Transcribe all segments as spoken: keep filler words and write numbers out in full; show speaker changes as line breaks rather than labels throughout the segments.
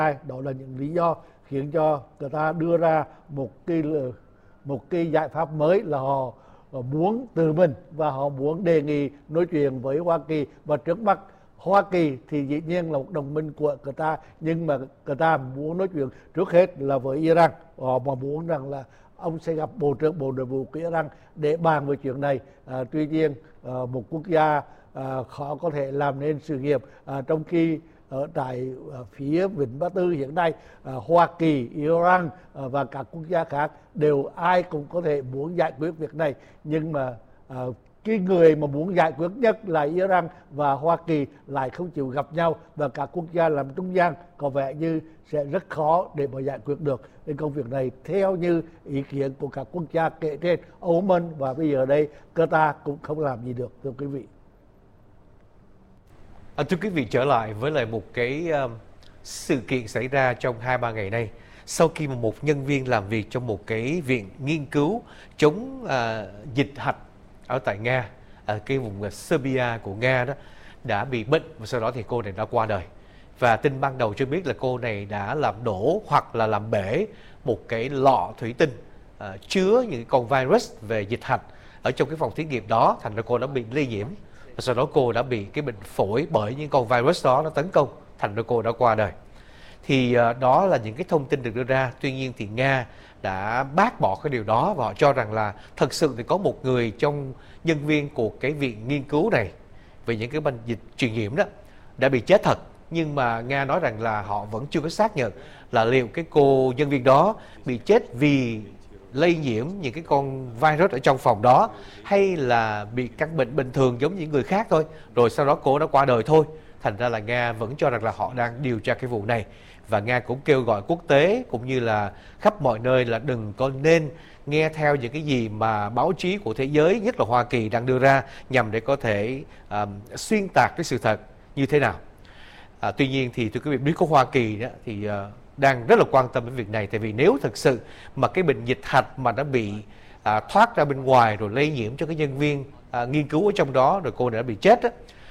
Đó là những lý do khiến cho người ta đưa ra một cái một cái giải pháp mới là họ muốn từ mình và họ muốn đề nghị nói chuyện với Hoa Kỳ. Và trước mắt Hoa Kỳ thì dĩ nhiên là một đồng minh của người ta, nhưng mà người ta muốn nói chuyện trước hết là với Iran. Họ mà muốn rằng là ông sẽ gặp Bộ trưởng Bộ Nội vụ của Iran để bàn về chuyện này. À, tuy nhiên à, một quốc gia à, khó có thể làm nên sự nghiệp à, trong khi ở tại phía Vịnh Ba Tư hiện nay à, Hoa Kỳ, Iran à, và các quốc gia khác đều ai cũng có thể muốn giải quyết việc này, nhưng mà à, cái người mà muốn giải quyết nhất là Iran và Hoa Kỳ lại không chịu gặp nhau, và các quốc gia làm trung gian có vẻ như sẽ rất khó để mà giải quyết được cái công việc này theo như ý kiến của các quốc gia kể trên. Oman và bây giờ đây Qatar cũng không làm gì được, thưa quý vị.
À, thưa quý vị, trở lại với lại một cái uh, sự kiện xảy ra trong hai ba ngày nay, sau khi mà một nhân viên làm việc trong một cái viện nghiên cứu chống uh, dịch hạch ở tại Nga, ở cái vùng uh, Serbia của Nga đó, đã bị bệnh và sau đó thì cô này đã qua đời. Và tin ban đầu cho biết là cô này đã làm đổ hoặc là làm bể một cái lọ thủy tinh uh, chứa những con virus về dịch hạch ở trong cái phòng thí nghiệm đó, thành ra cô đã bị lây nhiễm. Và sau đó cô đã bị cái bệnh phổi bởi những con virus đó nó tấn công, thành ra cô đã qua đời. Thì uh, đó là những cái thông tin được đưa ra. Tuy nhiên thì Nga đã bác bỏ cái điều đó và họ cho rằng là thật sự thì có một người trong nhân viên của cái viện nghiên cứu này về những cái bệnh dịch truyền nhiễm đó đã bị chết thật. Nhưng mà Nga nói rằng là họ vẫn chưa có xác nhận là liệu cái cô nhân viên đó bị chết vì lây nhiễm những cái con virus ở trong phòng đó hay là bị căn bệnh bình thường giống như người khác thôi, rồi sau đó cô đã qua đời thôi. Thành ra là Nga vẫn cho rằng là họ đang điều tra cái vụ này, và Nga cũng kêu gọi quốc tế cũng như là khắp mọi nơi là đừng có nên nghe theo những cái gì mà báo chí của thế giới, nhất là Hoa Kỳ đang đưa ra nhằm để có thể uh, xuyên tạc cái sự thật như thế nào. À, tuy nhiên thì thưa quý vị biết có Hoa Kỳ đó thì uh, đang rất là quan tâm đến việc này, tại vì nếu thực sự mà cái bệnh dịch hạch mà nó bị à, thoát ra bên ngoài rồi lây nhiễm cho cái nhân viên à, nghiên cứu ở trong đó, rồi cô đã bị chết á,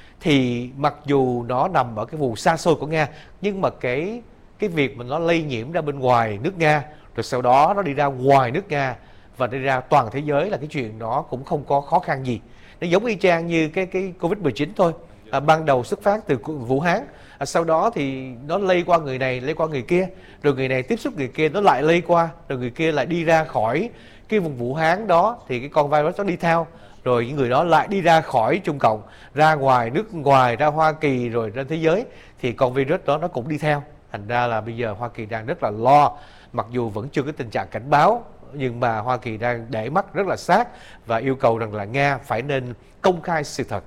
thì mặc dù nó nằm ở cái vùng xa xôi của Nga, nhưng mà cái cái việc mà nó lây nhiễm ra bên ngoài nước Nga rồi sau đó nó đi ra ngoài nước Nga và đi ra toàn thế giới là cái chuyện đó cũng không có khó khăn gì. Nó giống y chang như cái cái Covid mười chín thôi. À, ban đầu xuất phát từ Vũ Hán, à, sau đó thì nó lây qua người này, lây qua người kia, rồi người này tiếp xúc người kia, nó lại lây qua, rồi người kia lại đi ra khỏi cái vùng Vũ Hán đó thì cái con virus nó đi theo, rồi những người đó lại đi ra khỏi Trung Cộng, ra ngoài nước ngoài, ra Hoa Kỳ rồi ra thế giới thì con virus đó nó cũng đi theo. Thành ra là bây giờ Hoa Kỳ đang rất là lo, mặc dù vẫn chưa có tình trạng cảnh báo, nhưng mà Hoa Kỳ đang để mắt rất là sát và yêu cầu rằng là Nga phải nên công khai sự thật.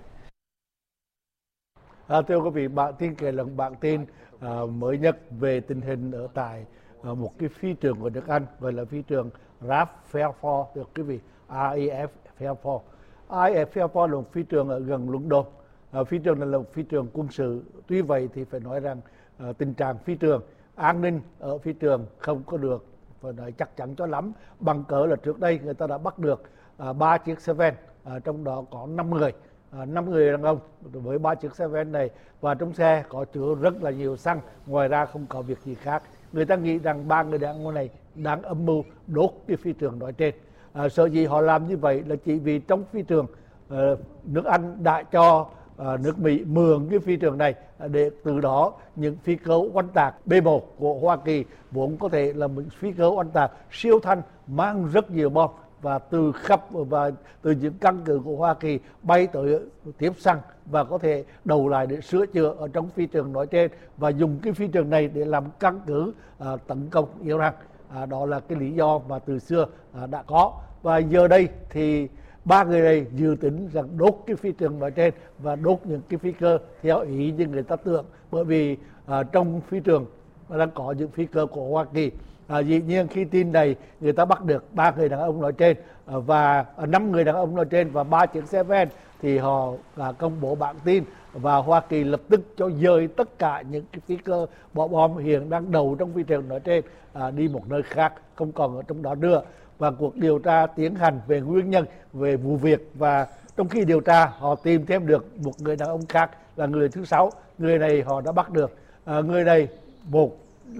À, thưa quý vị, bản tin kể lần bản tin à, mới nhất về tình hình ở tại à, một cái phi trường của nước Anh, gọi là phi trường Royal Fairport, được quý vị, R A F Fairport. R A F Fairport là một phi trường ở gần London. À, phi trường này là một phi trường quân sự. Tuy vậy thì phải nói rằng à, tình trạng phi trường, an ninh ở phi trường không có được phải nói chắc chắn cho lắm. Bằng cớ là trước đây người ta đã bắt được ba à, chiếc xe van, à, trong đó có năm người. À, năm người đàn ông với ba chiếc xe van này, và trong xe có chứa rất là nhiều xăng, ngoài ra không có việc gì khác. Người ta nghĩ rằng ba người đàn ông này đang âm mưu đốt cái phi trường nói trên. À, sở dĩ họ làm như vậy là chỉ vì trong phi trường uh, nước Anh đã cho uh, nước Mỹ mượn cái phi trường này để từ đó những phi cơ oanh tạc B một của Hoa Kỳ vốn có thể là một phi cơ oanh tạc siêu thanh mang rất nhiều bom, và từ khắp và từ những căn cứ của Hoa Kỳ bay tới tiếp xăng và có thể đầu lại để sửa chữa ở trong phi trường nói trên, và dùng cái phi trường này để làm căn cứ à, tấn công Iran. À, đó là cái lý do mà từ xưa à, đã có, và giờ đây thì ba người này dự tính rằng đốt cái phi trường nói trên và đốt những cái phi cơ theo ý như người ta tưởng, bởi vì à, trong phi trường đang có những phi cơ của Hoa Kỳ. À, dĩ nhiên khi tin này người ta bắt được ba người đàn ông nói trên à, và năm người đàn ông nói trên và ba chiếc xe van, thì họ à, công bố bản tin, và Hoa Kỳ lập tức cho dời tất cả những cái phi cơ bỏ bom hiện đang đầu trong phi trường nói trên à, đi một nơi khác, không còn ở trong đó nữa. Và cuộc điều tra tiến hành về nguyên nhân về vụ việc, và trong khi điều tra họ tìm thêm được một người đàn ông khác là người thứ sáu. Người này họ đã bắt được. À, người này một